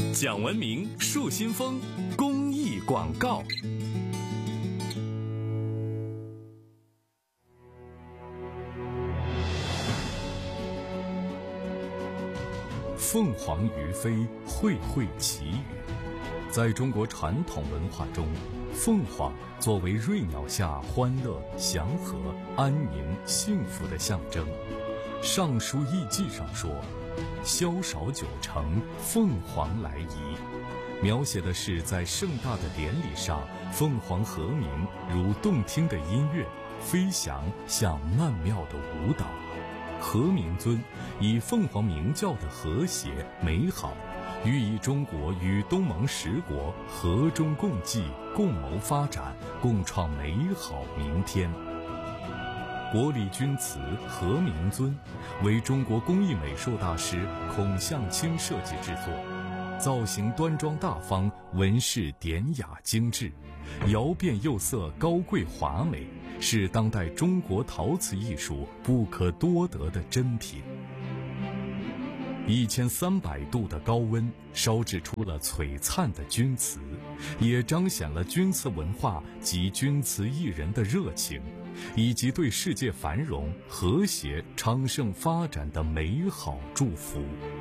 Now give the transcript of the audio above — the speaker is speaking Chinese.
讲文明树新风公益广告。凤凰于飞，卉卉其羽。在中国传统文化中，凤凰作为瑞鸟下欢乐、祥和、安宁、幸福的象征。《尚书艺记》上说：“宵少九成，凤凰来仪”，描写的是在盛大的典礼上，凤凰和鸣如动听的音乐，飞翔像曼妙的舞蹈。和鸣尊以凤凰鸣叫的和谐美好，寓意中国与东盟10国和衷共济，共谋发展，共创美好明天。国礼钧瓷和鸣尊为中国工艺美术大师孔向清设计制作，造型端庄大方，纹饰典雅精致，窑变釉色高贵华美，是当代中国陶瓷艺术不可多得的珍品。1300度的高温烧制出了璀璨的钧瓷，也彰显了钧瓷文化及钧瓷艺人的热情，以及对世界繁荣、和谐、昌盛发展的美好祝福。